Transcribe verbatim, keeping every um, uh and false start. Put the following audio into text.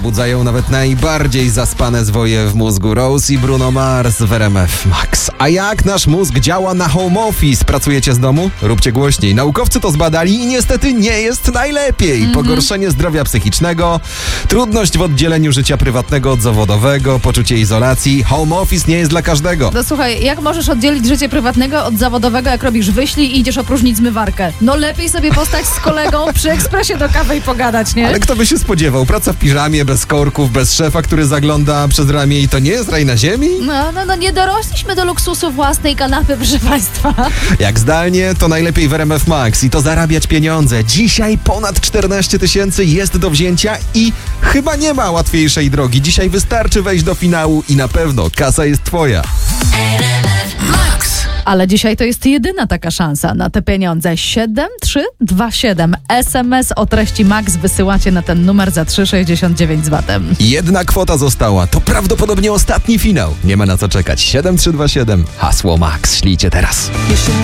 Przebudzają nawet najbardziej zaspane zwoje w mózgu. Rose i Bruno Mars w R M F Max. A jak nasz mózg działa na home office? Pracujecie z domu? Róbcie głośniej. Naukowcy to zbadali i niestety nie jest najlepiej. Mm-hmm. Pogorszenie zdrowia psychicznego, trudność w oddzieleniu życia prywatnego od zawodowego, poczucie izolacji. Home office nie jest dla każdego. No słuchaj, jak możesz oddzielić życie prywatnego od zawodowego, jak robisz wyślij i idziesz opróżnić zmywarkę? No lepiej sobie postać z kolegą przy ekspresie do kawy i pogadać, nie? Ale kto by się spodziewał? Praca w piżamie, bez korków, bez szefa, który zagląda przez ramię i to nie jest raj na ziemi? No, no, no nie dorośliśmy do luksusu własnej kanapy, proszę państwa. Jak zdalnie, to najlepiej w R M F Max i to zarabiać pieniądze. Dzisiaj ponad czternaście tysięcy jest do wzięcia i chyba nie ma łatwiejszej drogi. Dzisiaj wystarczy wejść do finału i na pewno kasa jest twoja. Ale dzisiaj to jest jedyna taka szansa na te pieniądze. siedem trzy dwa siedem. S M S o treści Max wysyłacie na ten numer za trzy sześćdziesiąt dziewięć z V A T-em. Jedna kwota została. To prawdopodobnie ostatni finał. Nie ma na co czekać. siedem trzy dwa siedem. Hasło Max. Ślijcie teraz.